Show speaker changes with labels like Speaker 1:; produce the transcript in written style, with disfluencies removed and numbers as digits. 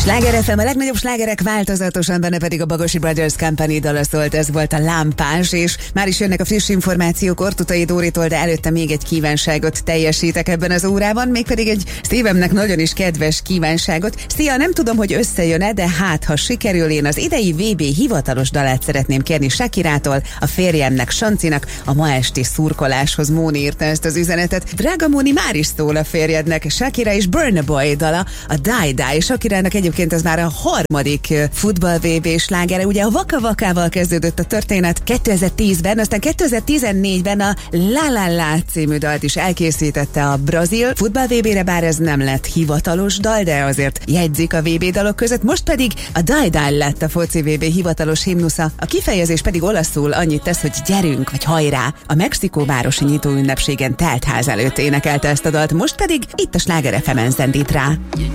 Speaker 1: Sláger FM, a legnagyobb slágerek változatosan, benne pedig a Bagosi Brothers Company dala szólt, ez volt a Lámpás, és már is jönnek a friss információk Ortutai Dóritól, de előtte még egy kívánságot teljesítek ebben az órában, mégpedig egy szívemnek nagyon is kedves kívánságot. Szia, nem tudom, hogy összejön-e, de hát, ha sikerül, én az idei VB hivatalos dalát szeretném kérni Shakirától, a férjemnek, Sancinak, a ma esti szurkoláshoz. Móni írta ezt az üzenetet. Drága Móni, már is szól a férjednek, Shakira és Burna Boy dala, a Die Die. Shakirának egyébként ez már a harmadik futball VB slágere. Ugye a Waka Wakával kezdődött a történet 2010-ben, aztán 2014-ben a La La La című dalt is elkészítette a brazil futball VB-re, bár ez nem lett hivatalos dal, de azért jegyzik a VB dalok között. Most pedig a Die Die lett a foci VB hivatalos himnusza. A kifejezés pedig olaszul annyit tesz, hogy gyerünk, vagy hajrá. A Mexikóvárosi nyitóünnepségen telt ház előtt énekelte ezt a dalt, most pedig itt a Sláger FM-en zendít rá.